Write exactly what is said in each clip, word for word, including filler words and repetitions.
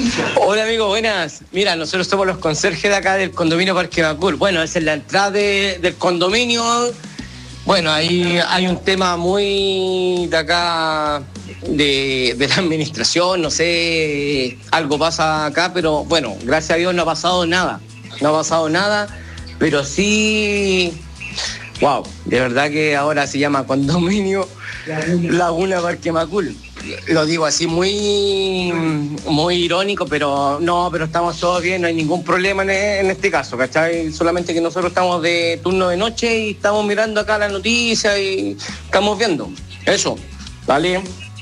Hola amigo, buenas. Mira, nosotros somos los conserjes de acá del condominio Parque Macul. Bueno, esa es la entrada de, del condominio. Bueno, ahí hay un tema muy de acá, de, de la administración, no sé, algo pasa acá, pero bueno, gracias a Dios no ha pasado nada. No ha pasado nada, pero sí, wow, de verdad que ahora se llama condominio Laguna Parque Macul. Lo digo así muy muy irónico, pero no, pero estamos todos bien, no hay ningún problema en, en este caso, ¿cachai? Solamente que nosotros estamos de turno de noche y estamos mirando acá la noticia y estamos viendo. Eso, ¿vale?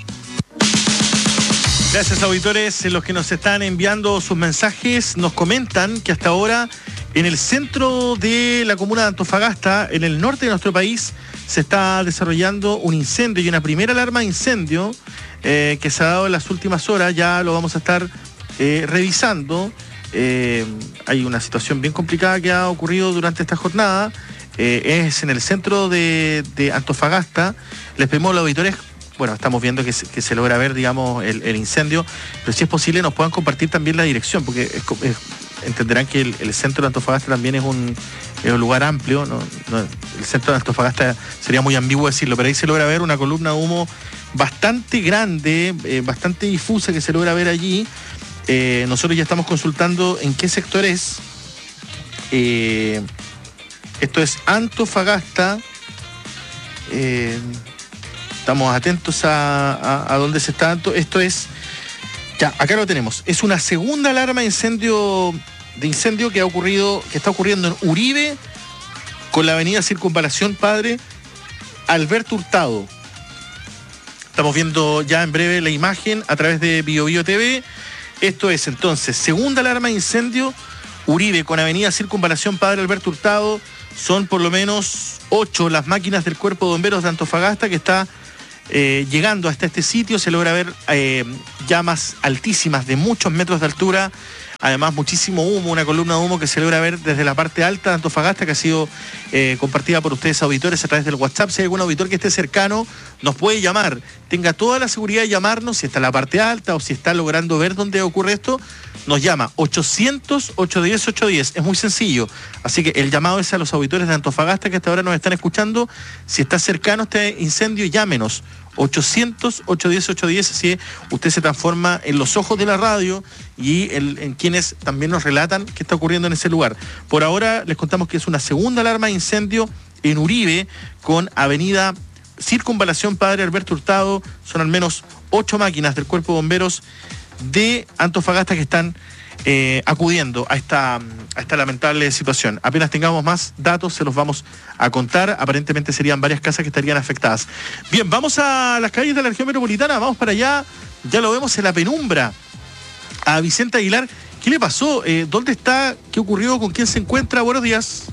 Gracias, auditores. Los que nos están enviando sus mensajes nos comentan que hasta ahora en el centro de la comuna de Antofagasta, en el norte de nuestro país, se está desarrollando un incendio y una primera alarma de incendio eh, que se ha dado en las últimas horas. Ya lo vamos a estar eh, revisando. Eh, hay una situación bien complicada que ha ocurrido durante esta jornada. Eh, es en el centro de, de Antofagasta. Les pedimos a los auditores, bueno, estamos viendo que se, que se logra ver, digamos, el, el incendio, pero si es posible nos puedan compartir también la dirección, porque es, es, entenderán que el, el centro de Antofagasta también es un, es un lugar amplio, ¿no? No, el centro de Antofagasta sería muy ambiguo decirlo, pero ahí se logra ver una columna de humo bastante grande, eh, bastante difusa que se logra ver allí. Eh, nosotros ya estamos consultando en qué sector es. Eh, esto es Antofagasta. Eh, estamos atentos a, a, a dónde se está. Esto es... Ya, acá lo tenemos. Es una segunda alarma de incendio, de incendio que ha ocurrido, que está ocurriendo en Uribe, con la avenida Circunvalación Padre Alberto Hurtado. Estamos viendo ya en breve la imagen a través de Bio Bio T V. Esto es entonces segunda alarma de incendio, Uribe con avenida Circunvalación Padre Alberto Hurtado. Son por lo menos ocho las máquinas del Cuerpo de Bomberos de Antofagasta que está eh, llegando hasta este sitio. Se logra ver eh, llamas altísimas de muchos metros de altura. Además, muchísimo humo, una columna de humo que se logra ver desde la parte alta de Antofagasta, que ha sido eh, compartida por ustedes, auditores, a través del WhatsApp. Si hay algún auditor que esté cercano, nos puede llamar. Tenga toda la seguridad de llamarnos, si está en la parte alta o si está logrando ver dónde ocurre esto, nos llama ochocientos, ochocientos diez, ochocientos diez. Es muy sencillo. Así que el llamado es a los auditores de Antofagasta que hasta ahora nos están escuchando. Si está cercano este incendio, llámenos. ochocientos, ochocientos diez, ochocientos diez, así usted se transforma en los ojos de la radio y en, en quienes también nos relatan qué está ocurriendo en ese lugar. Por ahora les contamos que es una segunda alarma de incendio en Uribe con avenida Circunvalación Padre Alberto Hurtado. Son al menos ocho máquinas del Cuerpo de Bomberos de Antofagasta que están eh, acudiendo a esta, a esta lamentable situación. Apenas tengamos más datos se los vamos a contar. Aparentemente serían varias casas que estarían afectadas. Bien, vamos a las calles de la región metropolitana, vamos para allá. Ya lo vemos en la penumbra a Vicente Aguilar. ¿Qué le pasó? Eh, ¿Dónde está? ¿Qué ocurrió? ¿Con quién se encuentra? Buenos días.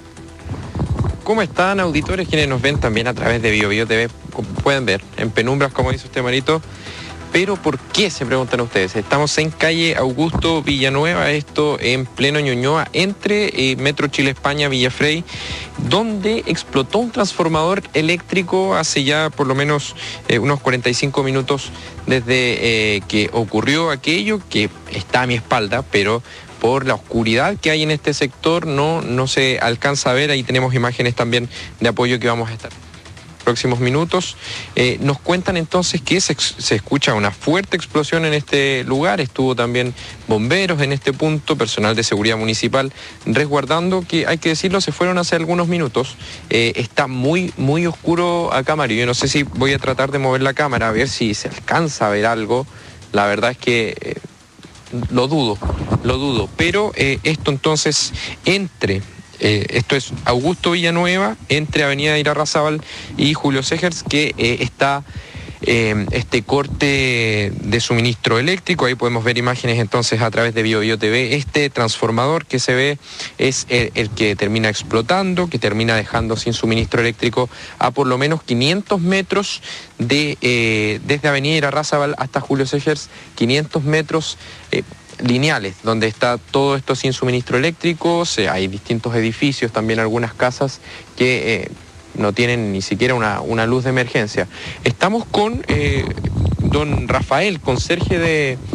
¿Cómo están, auditores? Quienes nos ven también a través de Bio Bio T V, como pueden ver, en penumbras, como dice usted, Marito. Pero ¿por qué? Se preguntan ustedes. Estamos en calle Augusto Villanueva, esto en pleno Ñuñoa, entre eh, Metro Chile España, Villafrey, donde explotó un transformador eléctrico hace ya por lo menos eh, unos cuarenta y cinco minutos desde eh, que ocurrió aquello, que está a mi espalda, pero por la oscuridad que hay en este sector no, no se alcanza a ver. Ahí tenemos imágenes también de apoyo que vamos a estar próximos minutos. Eh, nos cuentan entonces que se, se escucha una fuerte explosión en este lugar. Estuvo también bomberos en este punto, personal de seguridad municipal resguardando, que hay que decirlo, se fueron hace algunos minutos. Eh, está muy, muy oscuro acá, Mario. Yo no sé si voy a tratar de mover la cámara a ver si se alcanza a ver algo. La verdad es que eh, lo dudo, lo dudo. Pero eh, esto entonces entre... Eh, esto es Augusto Villanueva, entre Avenida Irarrázaval y Julio Segers, que eh, está eh, este corte de suministro eléctrico. Ahí podemos ver imágenes entonces a través de Bio Bio T V. Este transformador que se ve es el, el que termina explotando, que termina dejando sin suministro eléctrico a por lo menos quinientos metros de, eh, desde Avenida Irarrázaval hasta Julio Segers, quinientos metros eh, lineales, donde está todo esto sin suministro eléctrico. O sea, hay distintos edificios, también algunas casas que eh, no tienen ni siquiera una, una luz de emergencia. Estamos con eh, don Rafael, conserje de,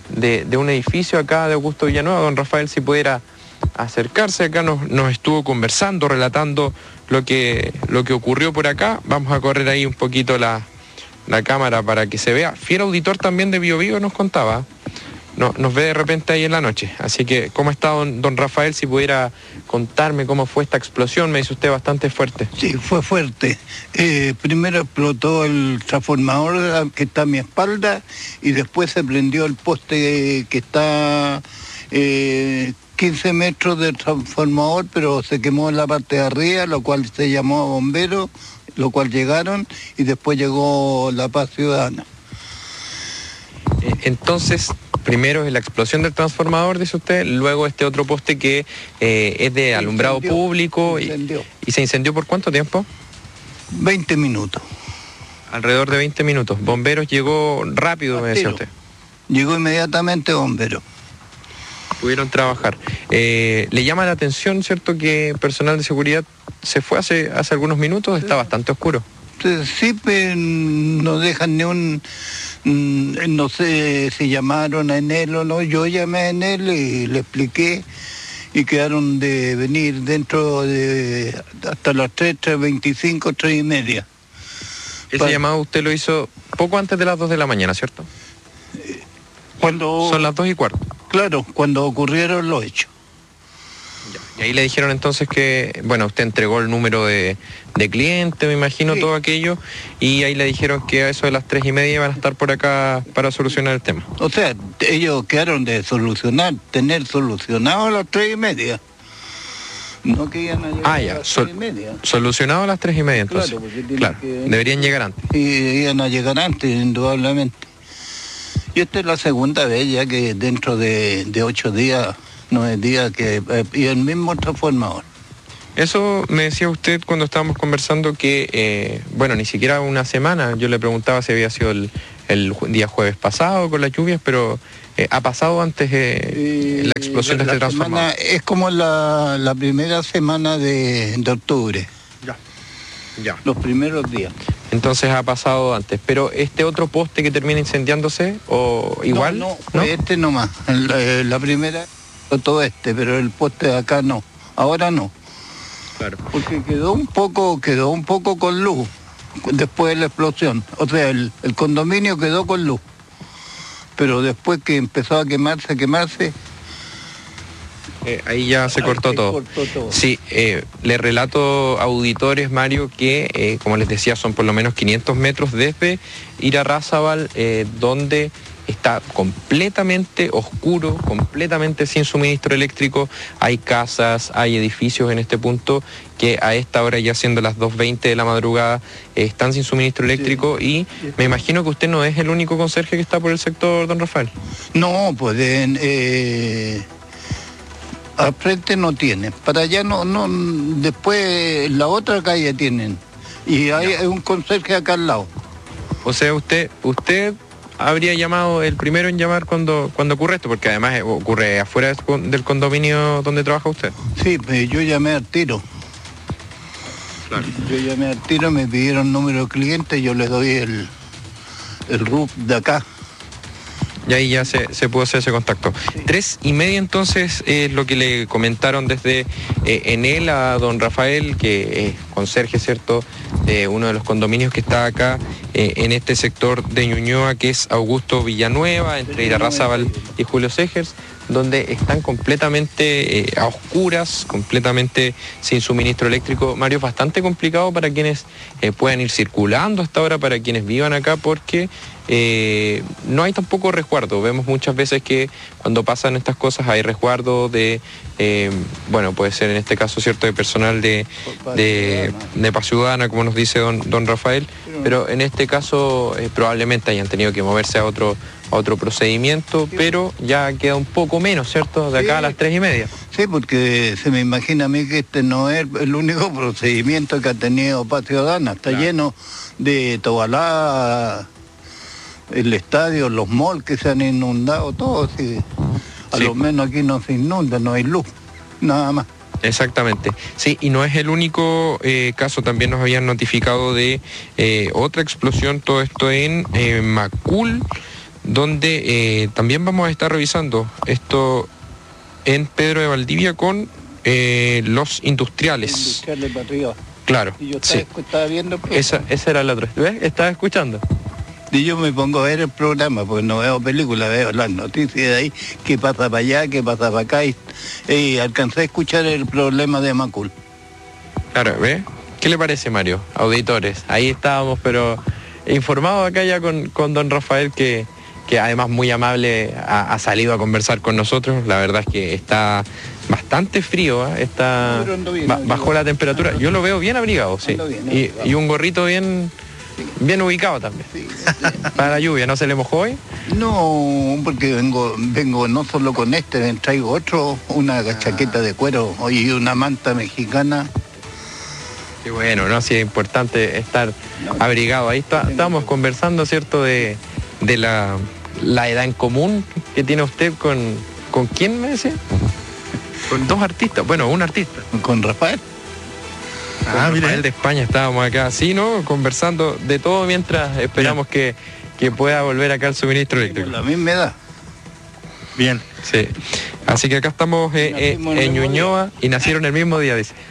de, de un edificio acá de Augusto Villanueva. Don Rafael, si pudiera acercarse acá, nos, nos estuvo conversando, relatando lo que, lo que ocurrió por acá. Vamos a correr ahí un poquito la, la cámara para que se vea. Fiel auditor también de Bio Bio nos contaba, no, nos ve de repente ahí en la noche. Así que, ¿cómo está don, don Rafael? Si pudiera contarme cómo fue esta explosión, me dice usted bastante fuerte. Sí, fue fuerte. Eh, primero explotó el transformador que está a mi espalda y después se prendió el poste que está eh, quince metros del transformador, pero se quemó en la parte de arriba, lo cual se llamó a bomberos, lo cual llegaron y después llegó La Paz Ciudadana. Entonces, primero es la explosión del transformador, dice usted, luego este otro poste que eh, es de alumbrado incendió, público. Y, ¿Y se incendió por cuánto tiempo? veinte minutos. Alrededor de veinte minutos. Bomberos llegó rápido, me decía usted. Llegó inmediatamente bombero. Pudieron trabajar. Eh, ¿Le llama la atención, cierto, que personal de seguridad se fue hace, hace algunos minutos? Está bastante oscuro. Sí, pero no dejan ni un... No sé si llamaron a Enel o no, yo llamé a Enel y le expliqué y quedaron de venir dentro de hasta las tres, tres veinticinco, tres y media. Ese Para... llamado usted lo hizo poco antes de las dos de la mañana, ¿cierto? Cuando... Son las dos y cuarto. Claro, cuando ocurrieron los hechos. Y ahí le dijeron entonces que, bueno, usted entregó el número de, de cliente, me imagino, sí, todo aquello, y ahí le dijeron que a eso de las tres y media iban a estar por acá para solucionar el tema. O sea, ellos quedaron de solucionar, tener solucionado a las tres y media. No que iban a llegar ah, ya. a las Sol tres y media. Solucionado a las tres y media, entonces. Claro, claro. Que... deberían llegar antes. Y iban a llegar antes, indudablemente. Y esta es la segunda vez ya que dentro de, de ocho días... nueve días que eh, y el mismo transformador. Eso me decía usted cuando estábamos conversando que, eh, bueno, ni siquiera una semana, yo le preguntaba si había sido el, el día jueves pasado con las lluvias, pero eh, ha pasado antes eh, la explosión la, de este transformador. Es como la, la primera semana de, de octubre. Ya. Ya. Los primeros días. Entonces ha pasado antes, pero este otro poste que termina incendiándose, o igual. No, no, ¿no? Este nomás, la, la primera... todo este, pero el poste de acá no, ahora no. Claro. Porque quedó un poco, quedó un poco con luz después de la explosión. O sea, el, el condominio quedó con luz. Pero después que empezó a quemarse, a quemarse. Eh, ahí ya se, cortó, se todo. cortó todo. Sí, eh, le relato a auditores, Mario, que eh, como les decía, son por lo menos quinientos metros desde Irarrázaval, eh, donde está completamente oscuro, completamente sin suministro eléctrico. Hay casas, hay edificios en este punto que a esta hora, ya siendo las dos veinte de la madrugada, eh, están sin suministro eléctrico. Sí. Y me imagino que usted no es el único conserje que está por el sector, don Rafael. No, pues eh, al frente no tienen, para allá no, no, después la otra calle tienen, y hay, hay un conserje acá al lado. O sea, usted, usted habría llamado el primero en llamar cuando, cuando ocurre esto, porque además ocurre afuera del condominio donde trabaja usted. Sí, pues yo llamé al tiro. Claro. Yo llamé al tiro, me pidieron número de cliente, yo les doy el, el R U P de acá. Y ahí ya se, se pudo hacer ese contacto. Sí. Tres y media entonces es lo que le comentaron desde eh, Enel a don Rafael, que es conserje, ¿cierto?, de uno de los condominios que está acá eh, en este sector de Ñuñoa, que es Augusto Villanueva, entre Irarrázaval y Julio Segers, donde están completamente eh, a oscuras, completamente sin suministro eléctrico. Mario, es bastante complicado para quienes eh, puedan ir circulando hasta ahora, para quienes vivan acá, porque eh, no hay tampoco resguardo. Vemos muchas veces que cuando pasan estas cosas hay resguardo de, eh, bueno, puede ser en este caso, cierto, de personal de, de, de Paz Ciudadana, como nos dice don, don Rafael, pero en este caso eh, probablemente hayan tenido que moverse a otro a otro procedimiento, sí, pero ya queda un poco menos, ¿cierto?, de acá, sí, a las tres y media. Sí, porque se me imagina a mí que este no es el único procedimiento que ha tenido Paz Ciudadana. Está claro, lleno de tobalá, el estadio, los malls que se han inundado, todo. Sí. A sí, lo menos aquí no se inunda, no hay luz, nada más. Exactamente. Sí, y no es el único eh, caso, también nos habían notificado de eh, otra explosión, todo esto en eh, Macul, donde eh, también vamos a estar revisando esto en Pedro de Valdivia con eh, los industriales. Industriales para arriba. Claro, Y yo estaba, sí. estaba viendo el programa. Esa, esa era la otra. ¿Ves? Estaba escuchando. Y yo me pongo a ver el programa, porque no veo películas, veo las noticias de ahí, qué pasa para allá, qué pasa para acá, y, y alcancé a escuchar el problema de Macul. Claro, ¿ves? ¿Qué le parece, Mario? Auditores, ahí estábamos, pero informados acá ya con, con don Rafael, que, que además muy amable ha, ha salido a conversar con nosotros. La verdad es que está bastante frío, ¿eh? Está Pero ando bien, ba- ando bajo bien. la temperatura. Yo lo veo bien abrigado, sí. Ando bien, Y, abrigado. y un gorrito bien, bien ubicado también. Sí, Para la lluvia, ¿no se le mojó hoy? no, porque vengo vengo no solo con este, me traigo otro, una chaqueta de cuero y una manta mexicana. Qué bueno, ¿no? Sí, es importante estar abrigado. Ahí está, estábamos conversando, ¿cierto?, de, de la, la edad en común que tiene usted con... ¿Con quién me decía? Con dos artistas. Bueno, un artista. Con Rafael. Ah, Con mire. Rafael de España estábamos acá, sí, ¿no? Conversando de todo mientras esperamos que, que pueda volver acá el suministro Por eléctrico. la misma edad. Bien. Sí. Así que acá estamos eh, eh, Nacimos el en mismo Ñuñoa y nacieron el mismo día, dice.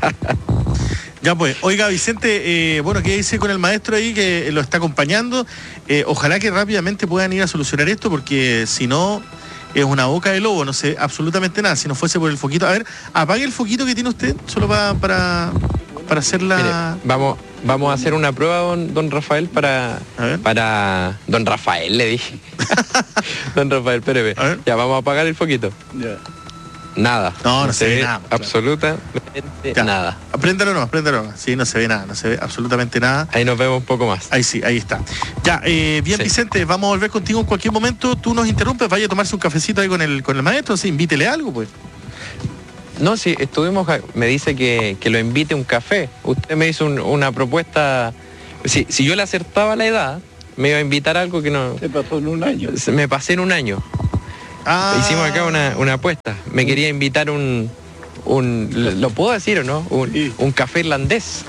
Ya pues, oiga Vicente, eh, bueno, ¿qué dice con el maestro ahí que lo está acompañando? Eh, ojalá que rápidamente puedan ir a solucionar esto, porque si no, es una boca de lobo, no sé absolutamente nada. Si no fuese por el foquito. A ver, apague el foquito que tiene usted, solo pa- para, para hacer Mire, la... vamos, vamos a hacer una prueba, don, don Rafael, para, A ver. para... Don Rafael, le dije. Don Rafael, espéreme. A ver. Ya, vamos a apagar el foquito. Ya. Nada. No, no se ve nada, claro. Absolutamente Ya. nada. Préndalo nomás, préndalo nomás. Sí, no se ve nada, no se ve absolutamente nada. Ahí nos vemos un poco más. Ahí sí, ahí está. Ya, eh, bien Sí. Vicente, vamos a volver contigo en cualquier momento. Tú nos interrumpes, vaya a tomarse un cafecito ahí con el, con el maestro, sí, invítele algo, pues. No, sí, estuvimos, me dice que, que lo invite a un café. Usted me hizo un- una propuesta, si, si yo le acertaba la edad, me iba a invitar a algo que no... Se pasó en un año. se- Me pasé en un año. Ah, Hicimos acá una, una apuesta. Me quería invitar un... un ¿Lo puedo decir o no? Un, Sí. un café irlandés.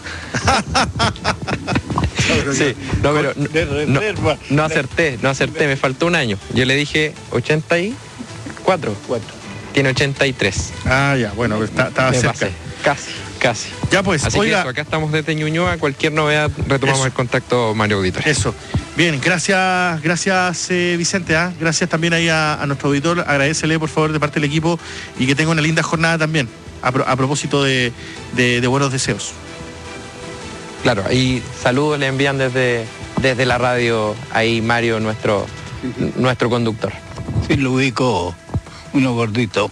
Sí, no, pero no, De no, reserva. no acerté, no acerté, me faltó un año. Yo le dije ochenta y cuatro, Cuatro. tiene ochenta y tres. Ah, ya, bueno, está- estaba Me cerca. pasé, casi, casi. Ya pues, Así que oiga, eso, acá estamos desde Ñuñoa, cualquier novedad retomamos Eso. el contacto, Mario Auditor. eso. Bien, gracias, gracias eh, Vicente, ¿ah? Gracias también ahí a, a nuestro auditor, agradecele por favor de parte del equipo y que tenga una linda jornada también, a, pro- a propósito de, de- de buenos deseos. Claro, ahí saludos le envían desde, desde la radio, ahí Mario, nuestro, nuestro conductor. Sí, lo ubico, uno gordito.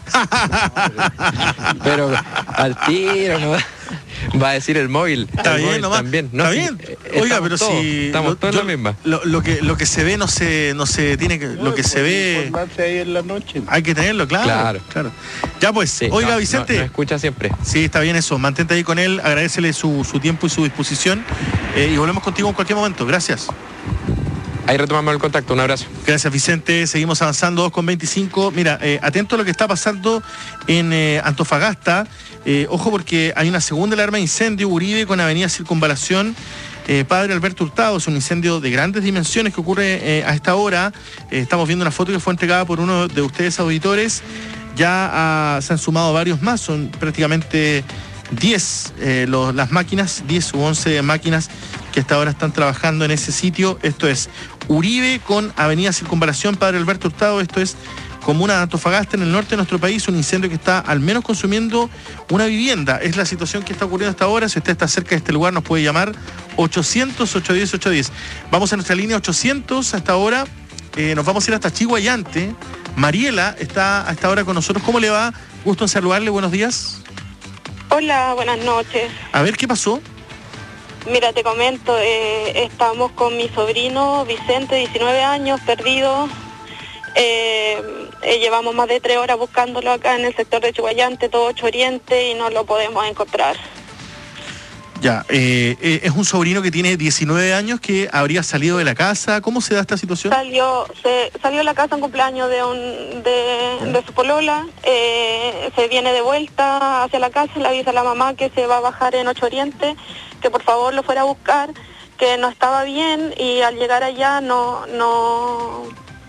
Pero al tiro, ¿no? Va a decir el móvil. Está el bien móvil nomás. también. No, Está sí, bien. eh, Oiga, estamos pero todos, si estamos lo- todos yo- en la misma. Lo, lo que lo que se ve no se no se tiene que lo que se ve Informarse ahí en la noche. hay que tenerlo, claro. Claro. claro. Ya pues, Sí, oiga no, no, Vicente. nos escucha siempre. Sí, está bien eso. Mantente ahí con él, agradecele su, su tiempo y su disposición eh, y volvemos contigo en cualquier momento. Gracias. Ahí retomamos el contacto. Un abrazo. Gracias Vicente, seguimos avanzando, dos con veinticinco. Mira, eh, atento a lo que está pasando en eh, Antofagasta. Eh, ojo porque hay una segunda alarma de incendio, Uribe con Avenida Circunvalación. Eh, Padre Alberto Hurtado, es un incendio de grandes dimensiones que ocurre eh, a esta hora. Eh, estamos viendo una foto que fue entregada por uno de ustedes auditores. Ya ah, se han sumado varios más, son prácticamente diez eh, los- las máquinas, diez u once máquinas que hasta ahora están trabajando en ese sitio. Esto es Uribe con Avenida Circunvalación, Padre Alberto Hurtado. Esto es comuna de Antofagasta, en el norte de nuestro país, un incendio que está al menos consumiendo una vivienda. Es la situación que está ocurriendo hasta ahora. Si usted está cerca de este lugar, nos puede llamar ochocientos, ochocientos diez, ochocientos diez. Vamos a nuestra línea ochocientos hasta ahora. Eh, nos vamos a ir hasta Chihuayante. Mariela está a esta hora con nosotros. ¿Cómo le va? Gusto en saludarle. Buenos días. Hola, buenas noches. A ver, ¿qué pasó? Mira, te comento, eh, estamos con mi sobrino Vicente, diecinueve años, perdido. Eh, eh, llevamos más de tres horas buscándolo acá en el sector de Chihuayante, todo Ocho Oriente, y no lo podemos encontrar. Ya, eh, eh, es un sobrino que tiene diecinueve años que habría salido de la casa. ¿Cómo se da esta situación? Salió, se, salió a la casa en cumpleaños de, un, de, de su polola, eh, se viene de vuelta hacia la casa, le avisa a la mamá que se va a bajar en Ocho Oriente, que por favor lo fuera a buscar, que no estaba bien, y al llegar allá no, no,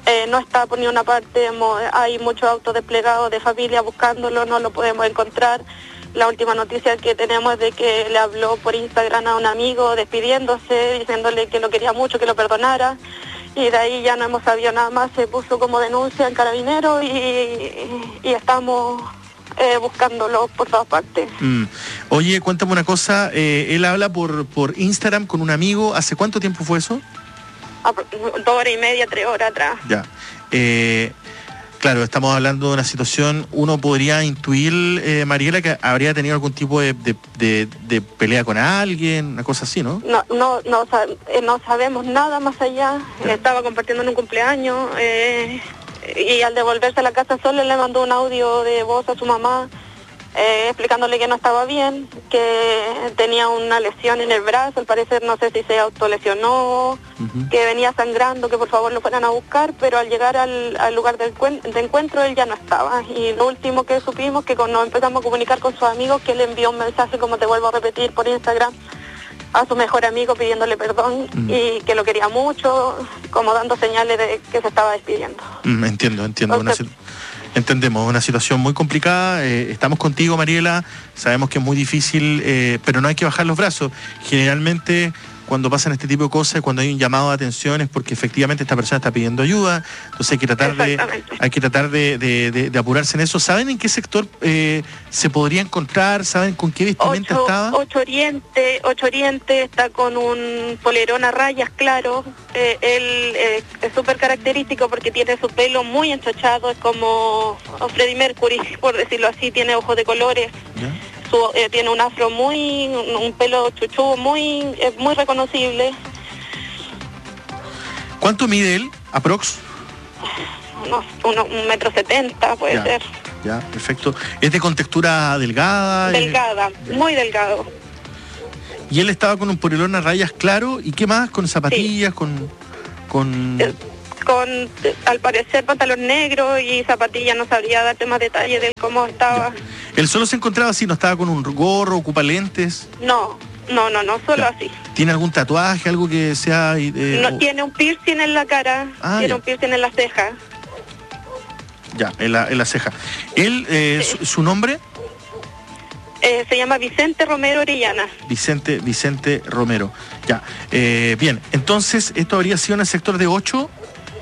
Eh, no está por ni una parte, mo- hay muchos autos desplegados de familia buscándolo, no lo podemos encontrar. La última noticia que tenemos es de que le habló por Instagram a un amigo despidiéndose, diciéndole que lo quería mucho, que lo perdonara, y de ahí ya no hemos sabido nada más. Se puso como denuncia en Carabineros y, y estamos eh, buscándolo por todas partes. Mm. Oye, cuéntame una cosa, eh, él habla por, por Instagram con un amigo, ¿hace cuánto tiempo fue eso? A- Dos horas y media, tres horas atrás. Ya. Eh, claro, estamos hablando de una situación, uno podría intuir, eh, Mariela, que habría tenido algún tipo de, de, de, de pelea con alguien, una cosa así, ¿no? No, no, no, sa- eh, no sabemos nada más allá. Ya. Estaba compartiendo en un cumpleaños eh, y al devolverse a la casa solo le mandó un audio de voz a su mamá eh, explicándole que no estaba bien, que tenía una lesión en el brazo, al parecer no sé si se autolesionó, Ujú. que venía sangrando, que por favor lo fueran a buscar, pero al llegar al, al lugar del cuen- de encuentro él ya no estaba. Y lo último que supimos, que cuando nos empezamos a comunicar con sus amigos, que le envió un mensaje, como te vuelvo a repetir, por Instagram, a su mejor amigo pidiéndole perdón Mm. y que lo quería mucho, como dando señales de que se estaba despidiendo. Mm, entiendo, entiendo. Una Entonces- situ- entendemos, una situación muy complicada. eh, estamos contigo, Mariela. Sabemos que es muy difícil, eh, pero no hay que bajar los brazos. Generalmente, cuando pasan este tipo de cosas, cuando hay un llamado de atención, es porque efectivamente esta persona está pidiendo ayuda. Entonces hay que tratar de, Exactamente. hay que tratar de, de- de- de apurarse en eso. ¿Saben en qué sector eh, se podría encontrar? ¿Saben con qué vestimenta Ocho, estaba? Ocho Oriente, Ocho Oriente está con un polerón a rayas claro. Eh, él eh, es súper característico porque tiene su pelo muy enchochado, es como Freddie Mercury, por decirlo así, tiene ojos de colores. ¿Ya? Su, eh, tiene un afro muy, un, un pelo chuchu muy, eh, muy reconocible. ¿Cuánto mide él, aprox? Unos, uno- un metro setenta puede Ya. ser. Ya, perfecto. ¿Es de contextura delgada? eh, Delgada, muy delgado. Y él estaba con un polerón a rayas claro. ¿Y qué más? ¿Con zapatillas? ¿Con...? con... Eh, Con, eh, al parecer, pantalón negro y zapatillas, no sabría darte más detalles de cómo estaba. Él solo se encontraba así, no estaba con un gorro, ocupa lentes. No, no, no, no, solo Ya. así. ¿Tiene algún tatuaje, algo que sea...? eh, No, o- tiene un piercing en la cara, Ah, tiene ya. un piercing en la ceja. Ya, en la, en la ceja. Él, eh, Sí. su, su nombre, Eh, se llama Vicente Romero Orellana. Vicente, Vicente Romero. Ya, eh, bien. Entonces, esto habría sido en el sector de ocho,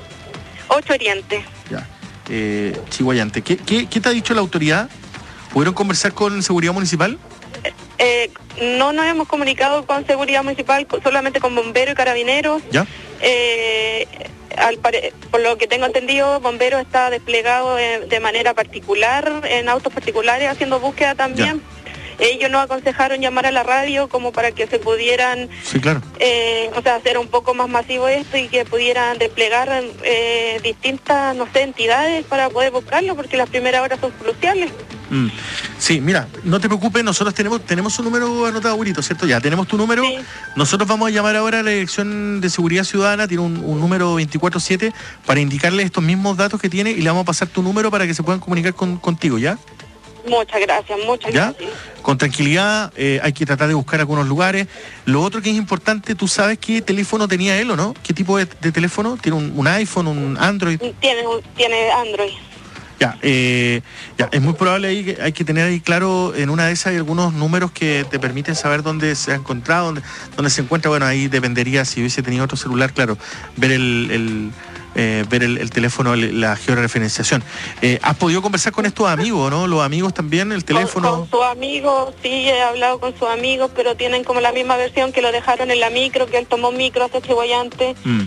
Ocho Oriente. ya, eh, Chihuayante. ¿Qué, qué, qué te ha dicho la autoridad? ¿Pudieron conversar con Seguridad Municipal? Eh, no nos hemos comunicado con Seguridad Municipal, co- solamente con bomberos y carabineros. ¿Ya? Eh, al pare- por lo que tengo entendido, Bomberos está desplegado eh, de manera particular, en autos particulares, haciendo búsqueda también. Ellos nos aconsejaron llamar a la radio como para que se pudieran, Sí, claro. eh, o sea, hacer un poco más masivo esto y que pudieran desplegar eh, distintas, no sé, entidades para poder buscarlo, porque las primeras horas son cruciales. Mm. Sí, mira, no te preocupes, nosotros tenemos tenemos su número anotado, abuelito, ¿cierto? Ya, tenemos tu número. Sí. Nosotros vamos a llamar ahora a la Dirección de Seguridad Ciudadana, tiene un, un número veinticuatro siete, para indicarle estos mismos datos que tiene y le vamos a pasar tu número para que se puedan comunicar con, contigo, ¿ya? Muchas gracias, muchas ¿Ya? gracias. Con tranquilidad, eh, hay que tratar de buscar algunos lugares. Lo otro que es importante, ¿tú sabes qué teléfono tenía él o no? ¿Qué tipo de, de teléfono? ¿Tiene un, un iPhone, un Android? Tiene, un- tiene Android. Ya, eh, ya, es muy probable ahí que hay que tener ahí claro, en una de esas hay algunos números que te permiten saber dónde se ha encontrado, dónde, dónde se encuentra. Bueno, ahí dependería, si hubiese tenido otro celular, claro, ver el, el, eh, ver el, el teléfono, el- la georreferenciación. Eh, ¿Has podido conversar con estos amigos, no? Los amigos también, el Con, teléfono. con sus amigos, sí, he hablado con sus amigos, pero tienen como la misma versión, que lo dejaron en la micro, que él tomó micro hasta Chihuayante Mm,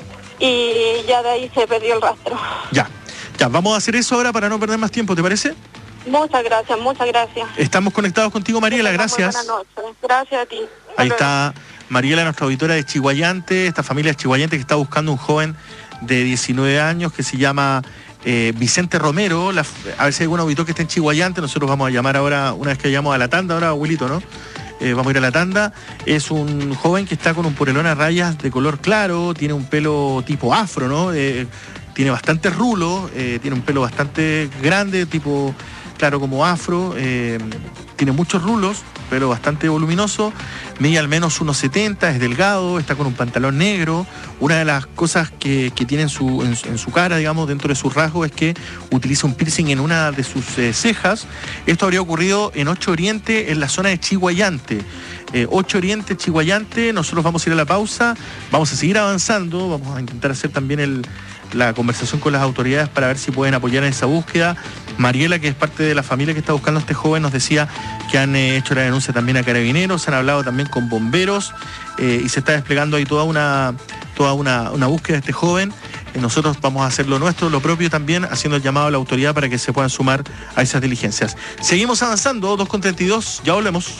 y ya de ahí se perdió el rastro. ya, ya, vamos a hacer eso ahora para no perder más tiempo, ¿te parece? Muchas gracias, muchas gracias. Estamos conectados contigo, Mariela, Que tengas muy gracias. buena noche. Gracias a ti. Hasta Ahí luego. está Mariela, nuestra auditora de Chihuayante, esta familia de Chihuayante que está buscando un joven de diecinueve años que se llama eh, Vicente Romero. La- a ver si hay algún auditor que esté en Chihuayante. Nosotros vamos a llamar ahora, una vez que llamamos a la tanda, ahora abuelito, ¿no? Eh, vamos a ir a la tanda. Es un joven que está con un polerón a rayas de color claro, tiene un pelo tipo afro, ¿no? Eh, tiene bastantes rulos, eh, tiene un pelo bastante grande, tipo, claro, como afro, eh, tiene muchos rulos. pelo bastante voluminoso, mide al menos uno setenta, es delgado, está con un pantalón negro. Una de las cosas que, que tiene en su, en, en su cara, digamos, dentro de sus rasgos, es que utiliza un piercing en una de sus eh, cejas. Esto habría ocurrido en ocho Oriente, en la zona de Chiguayante. Eh, ocho Oriente, Chiguayante. Nosotros vamos a ir a la pausa, vamos a seguir avanzando, vamos a intentar hacer también el, la conversación con las autoridades para ver si pueden apoyar en esa búsqueda. Mariela, que es parte de la familia que está buscando a este joven, nos decía que han eh, hecho la denuncia también a Carabineros, han hablado también con bomberos eh, y se está desplegando ahí toda una, toda una, una búsqueda de este joven. Eh, nosotros vamos a hacer lo nuestro, lo propio también, haciendo el llamado a la autoridad para que se puedan sumar a esas diligencias. Seguimos avanzando, dos con treinta y dos, ya volvemos.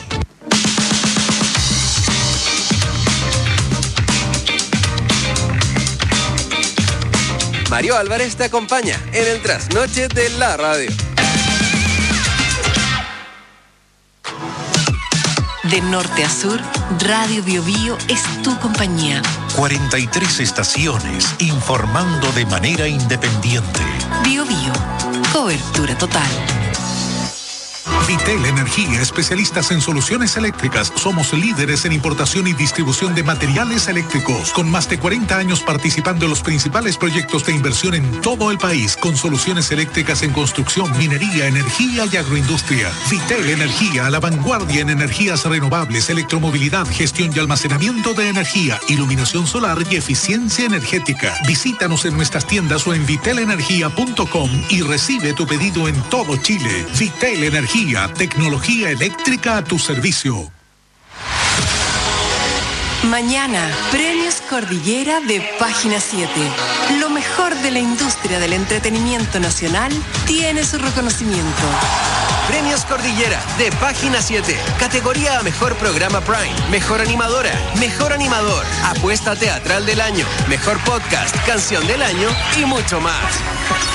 Mario Álvarez te acompaña en el trasnoche de la radio. De norte a sur, Radio Bio Bio es tu compañía. cuarenta y tres estaciones informando de manera independiente. Bio Bio, cobertura total. Vitel Energía, especialistas en soluciones eléctricas. Somos líderes en importación y distribución de materiales eléctricos, con más de cuarenta años participando en los principales proyectos de inversión en todo el país, con soluciones eléctricas en construcción, minería, energía y agroindustria. Vitel Energía, a la vanguardia en energías renovables, electromovilidad, gestión y almacenamiento de energía, iluminación solar y eficiencia energética. Visítanos en nuestras tiendas o en vitel energía punto com y recibe tu pedido en todo Chile. Vitel Energía, tecnología eléctrica a tu servicio. Mañana, Premios Cordillera de Página siete. Lo mejor de la industria del entretenimiento nacional tiene su reconocimiento. Premios Cordillera de Página siete. Categoría a Mejor Programa Prime, Mejor Animadora, Mejor Animador, Apuesta Teatral del Año, Mejor Podcast, Canción del Año y mucho más.